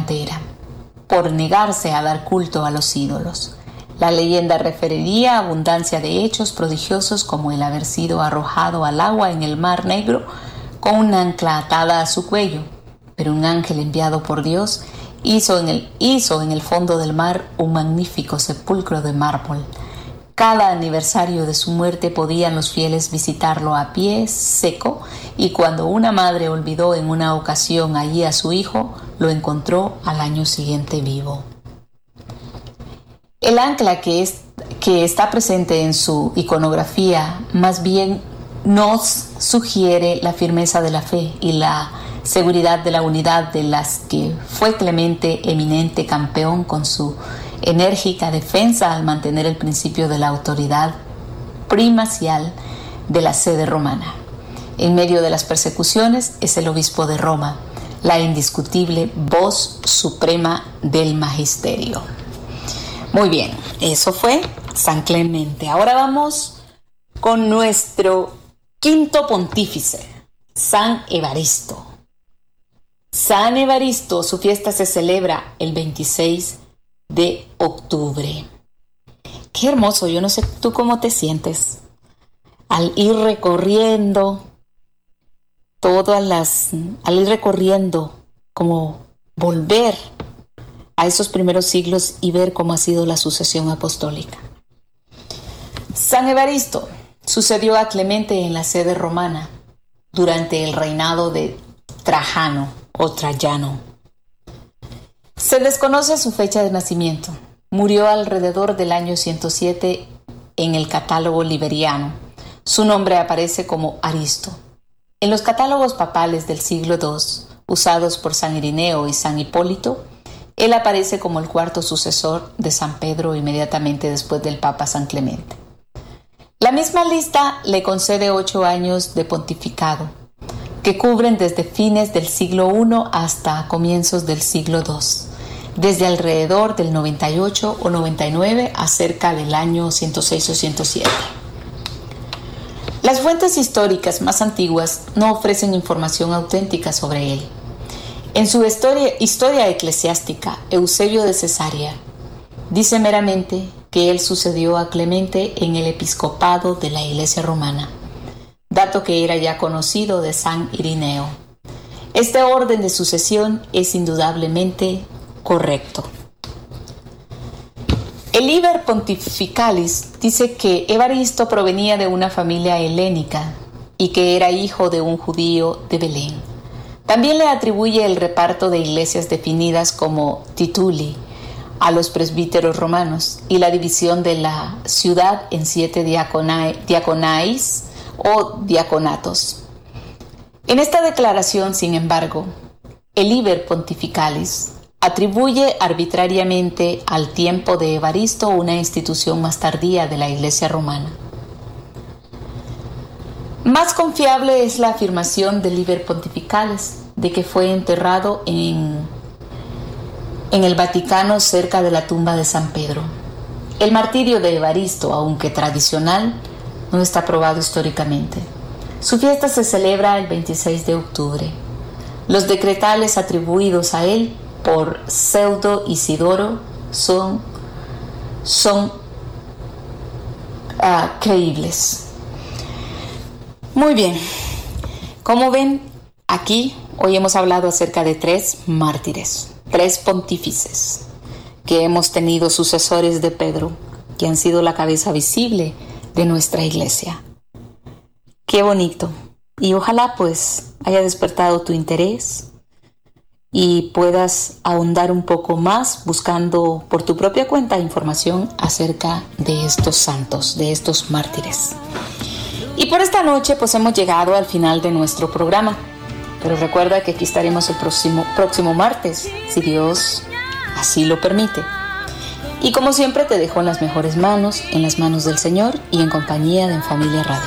caldera, por negarse a dar culto a los ídolos. La leyenda referiría a abundancia de hechos prodigiosos como el haber sido arrojado al agua en el Mar Negro con un ancla atada a su cuello, pero un ángel enviado por Dios hizo en el fondo del mar un magnífico sepulcro de mármol. Cada aniversario de su muerte podían los fieles visitarlo a pie seco, y cuando una madre olvidó en una ocasión allí a su hijo, lo encontró al año siguiente vivo. El ancla que está presente en su iconografía más bien nos sugiere la firmeza de la fe y la seguridad de la unidad de las que fue Clemente eminente campeón con su enérgica defensa al mantener el principio de la autoridad primacial de la sede romana. En medio de las persecuciones es el obispo de Roma, la indiscutible voz suprema del magisterio. Muy bien, eso fue San Clemente. Ahora vamos con nuestro quinto pontífice, San Evaristo. San Evaristo, su fiesta se celebra el 26 de octubre. Qué hermoso, yo no sé tú cómo te sientes al ir recorriendo como volver a esos primeros siglos y ver cómo ha sido la sucesión apostólica. San Evaristo sucedió a Clemente en la sede romana durante el reinado de Trajano o Trayano. Se desconoce su fecha de nacimiento. Murió alrededor del año 107 en el catálogo liberiano. Su nombre aparece como Aristo. En los catálogos papales del siglo II, usados por San Irineo y San Hipólito, él aparece como el cuarto sucesor de San Pedro inmediatamente después del Papa San Clemente. La misma lista le concede 8 años de pontificado, que cubren desde fines del siglo I hasta comienzos del siglo II, desde alrededor del 98 o 99 a cerca del año 106 o 107. Las fuentes históricas más antiguas no ofrecen información auténtica sobre él. En su historia eclesiástica, Eusebio de Cesarea dice meramente que él sucedió a Clemente en el episcopado de la Iglesia romana, dato que era ya conocido de San Irineo. Este orden de sucesión es indudablemente correcto. El Liber Pontificalis dice que Evaristo provenía de una familia helénica y que era hijo de un judío de Belén. También le atribuye el reparto de iglesias definidas como tituli a los presbíteros romanos y la división de la ciudad en 7 diaconais o diaconatos. En esta declaración, sin embargo, el Liber Pontificalis atribuye arbitrariamente al tiempo de Evaristo una institución más tardía de la Iglesia romana. Más confiable es la afirmación del Liber Pontificalis de que fue enterrado en el Vaticano cerca de la tumba de San Pedro. El martirio de Evaristo, aunque tradicional, no está probado históricamente. Su fiesta se celebra el 26 de octubre. Los decretales atribuidos a él por Pseudo Isidoro son creíbles. Muy bien, como ven, aquí hoy hemos hablado acerca de 3 mártires, 3 pontífices que hemos tenido sucesores de Pedro, que han sido la cabeza visible de nuestra iglesia. Qué bonito. Y ojalá pues haya despertado tu interés y puedas ahondar un poco más buscando por tu propia cuenta información acerca de estos santos, de estos mártires. Y por esta noche pues hemos llegado al final de nuestro programa. Pero recuerda que aquí estaremos el próximo martes, si Dios así lo permite. Y como siempre te dejo en las mejores manos, en las manos del Señor y en compañía de En Familia Radio.